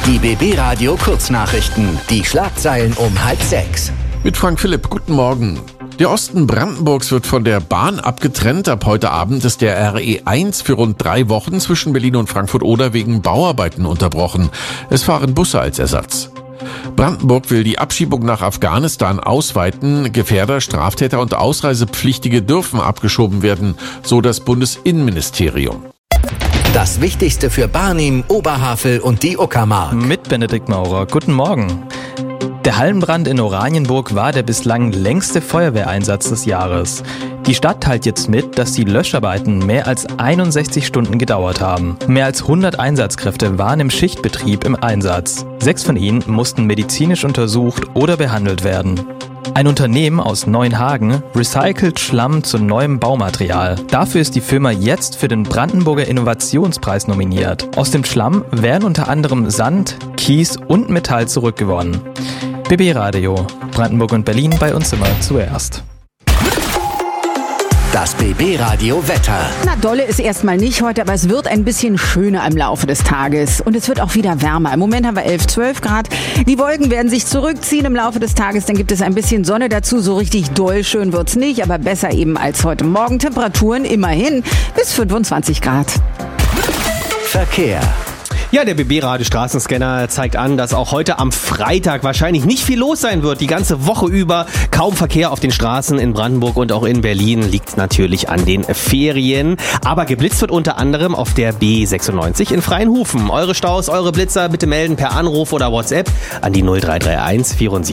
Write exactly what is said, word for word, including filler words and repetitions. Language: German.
Die B B Radio Kurznachrichten. Die Schlagzeilen um halb sechs. Mit Frank Philipp, guten Morgen. Der Osten Brandenburgs wird von der Bahn abgetrennt. Ab heute Abend ist der R E eins für rund drei Wochen zwischen Berlin und Frankfurt-Oder wegen Bauarbeiten unterbrochen. Es fahren Busse als Ersatz. Brandenburg will die Abschiebung nach Afghanistan ausweiten. Gefährder, Straftäter und Ausreisepflichtige dürfen abgeschoben werden, so das Bundesinnenministerium. Das Wichtigste für Barnim, Oberhavel und die Uckermark. Mit Benedikt Maurer. Guten Morgen. Der Hallenbrand in Oranienburg war der bislang längste Feuerwehreinsatz des Jahres. Die Stadt teilt jetzt mit, dass die Löscharbeiten mehr als einundsechzig Stunden gedauert haben. Mehr als hundert Einsatzkräfte waren im Schichtbetrieb im Einsatz. Sechs von ihnen mussten medizinisch untersucht oder behandelt werden. Ein Unternehmen aus Neuenhagen recycelt Schlamm zu neuem Baumaterial. Dafür ist die Firma jetzt für den Brandenburger Innovationspreis nominiert. Aus dem Schlamm werden unter anderem Sand, Kies und Metall zurückgewonnen. B B Radio, Brandenburg und Berlin, bei uns immer zuerst. Das B B Radio Wetter. Na, dolle ist erstmal nicht heute, aber es wird ein bisschen schöner im Laufe des Tages. Und es wird auch wieder wärmer. Im Moment haben wir elf, zwölf Grad. Die Wolken werden sich zurückziehen im Laufe des Tages. Dann gibt es ein bisschen Sonne dazu. So richtig doll schön wird's nicht, aber besser eben als heute Morgen. Temperaturen immerhin bis fünfundzwanzig Grad. Verkehr. Ja, der B B-Radio Straßenscanner zeigt an, dass auch heute am Freitag wahrscheinlich nicht viel los sein wird. Die ganze Woche über kaum Verkehr auf den Straßen in Brandenburg und auch in Berlin, liegt natürlich an den Ferien. Aber geblitzt wird unter anderem auf der B sechsundneunzig in Freienhofen. Eure Staus, eure Blitzer bitte melden per Anruf oder WhatsApp an die null drei drei eins vierundsiebzig